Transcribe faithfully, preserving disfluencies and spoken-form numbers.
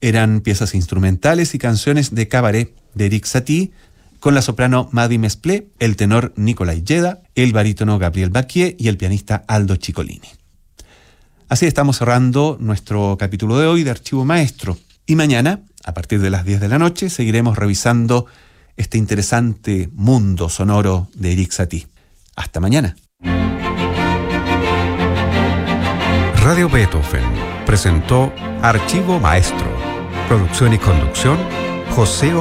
Eran piezas instrumentales y canciones de cabaret de Erik Satie, con la soprano Madi Mesplé, el tenor Nicolai Yeda, el barítono Gabriel Baquier y el pianista Aldo Ciccolini. Así estamos cerrando nuestro capítulo de hoy de Archivo Maestro. Y mañana, a partir de las diez de la noche, seguiremos revisando este interesante mundo sonoro de Erik Satie. Hasta mañana. Radio Beethoven presentó Archivo Maestro. Producción y conducción, José